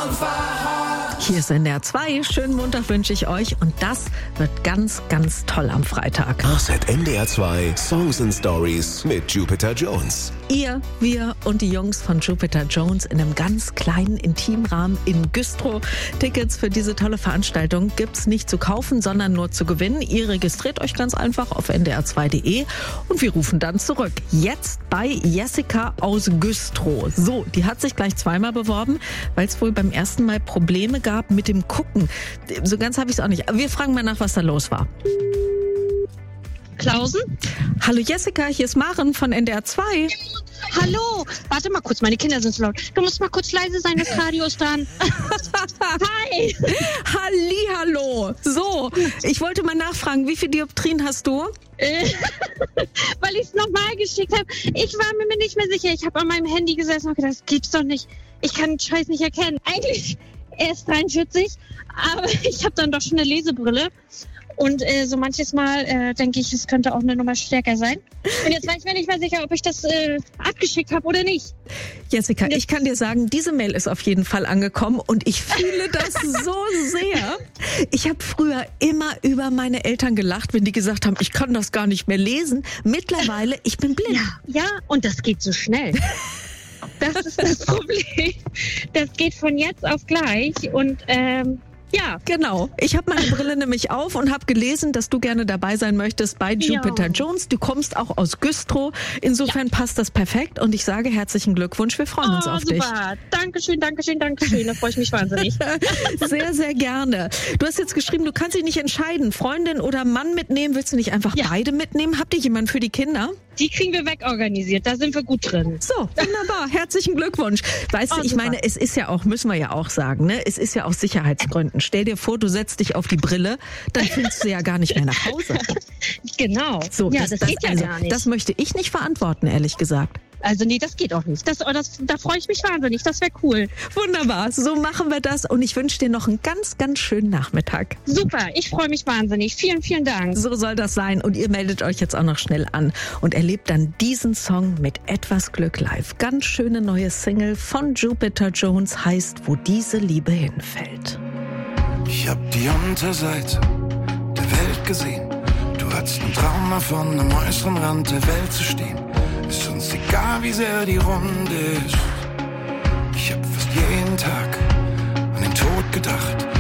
Hier ist NDR 2. Schönen Montag wünsche ich euch. Und das wird ganz, ganz toll am Freitag. NDR 2 Songs and Stories mit Jupiter Jones. Ihr, wir und die Jungs von Jupiter Jones in einem ganz kleinen Intimrahmen in Güstrow. Tickets für diese tolle Veranstaltung gibt's nicht zu kaufen, sondern nur zu gewinnen. Ihr registriert euch ganz einfach auf ndr2.de und wir rufen dann zurück. Jetzt bei Jessica aus Güstrow. So, die hat sich gleich zweimal beworben, weil es wohl beim ersten Mal Probleme gab mit dem Gucken. So ganz habe ich es auch nicht. Aber wir fragen mal nach, was da los war. Klausen? Hallo Jessica, hier ist Maren von NDR 2. Hallo, warte mal kurz, meine Kinder sind so laut. Du musst mal kurz leise sein, das Radio ist dran. Hi. Hallihallo. So, ich wollte mal nachfragen, wie viele Dioptrien hast du? Weil ich es nochmal geschickt habe. Ich war mir nicht mehr sicher. Ich habe an meinem Handy gesessen und gedacht, das gibt's doch nicht. Ich kann den Scheiß nicht erkennen. Eigentlich erst 43, aber ich habe dann doch schon eine Lesebrille. Und so manches Mal denke ich, es könnte auch eine Nummer stärker sein. Und jetzt weiß ich mir nicht mehr sicher, ob ich das abgeschickt habe oder nicht. Jessica, ich kann dir sagen, diese Mail ist auf jeden Fall angekommen und ich fühle das so sehr. Ich habe früher immer über meine Eltern gelacht, wenn die gesagt haben, ich kann das gar nicht mehr lesen. Mittlerweile, ich bin blind. Ja, und das geht so schnell. Das ist das Problem. Das geht von jetzt auf gleich und ja. Genau. Ich habe meine Brille nämlich auf und habe gelesen, dass du gerne dabei sein möchtest bei Jupiter Jones. Du kommst auch aus Güstrow. Insofern passt das perfekt und ich sage herzlichen Glückwunsch. Wir freuen uns auf dich. Dankeschön. Da freue ich mich wahnsinnig. Sehr, sehr gerne. Du hast jetzt geschrieben, du kannst dich nicht entscheiden, Freundin oder Mann mitnehmen. Willst du nicht einfach beide mitnehmen? Habt ihr jemanden für die Kinder? Die kriegen wir wegorganisiert, da sind wir gut drin. So, wunderbar, herzlichen Glückwunsch. Weißt du, ich meine, es ist ja auch, müssen wir ja auch sagen, ne? Es ist ja aus Sicherheitsgründen. Stell dir vor, du setzt dich auf die Brille, dann findest du ja gar nicht mehr nach Hause. Genau. So, ja, das geht ja gar nicht. Das möchte ich nicht verantworten, ehrlich gesagt. Also nee, das geht auch nicht. Da freue ich mich wahnsinnig, das wäre cool. Wunderbar, so machen wir das und ich wünsche dir noch einen ganz, ganz schönen Nachmittag. Super, ich freue mich wahnsinnig. Vielen, vielen Dank. So soll das sein und ihr meldet euch jetzt auch noch schnell an und erlebt dann diesen Song mit etwas Glück live. Ganz schöne neue Single von Jupiter Jones heißt Wo diese Liebe hinfällt. Ich hab die Unterseite der Welt gesehen. Du hattest einen Traum davon, am äußeren Rand der Welt zu stehen. Ist uns egal, wie sehr die Runde ist. Ich hab fast jeden Tag an den Tod gedacht.